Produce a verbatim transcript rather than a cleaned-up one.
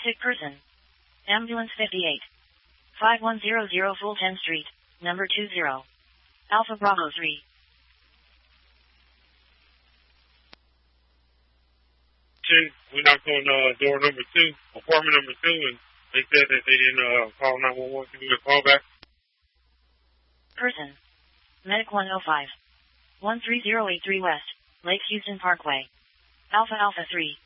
Sick person. Ambulance fifty-eight. five one zero zero Fulton Street, number two zero. Alpha Bravo three. We knocked on uh, door number two, apartment number two, and they said that they didn't uh, call nine one one. Can you call back? Person. Medic one oh five. one three zero eight three West, Lake Houston Parkway. Alpha Alpha three.